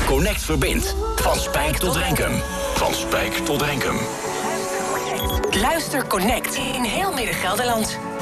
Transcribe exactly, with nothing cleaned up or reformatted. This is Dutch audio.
Connect verbindt. Van Spijk tot Renkum. Van Spijk tot Renkum. Luister Connect in heel Midden-Gelderland.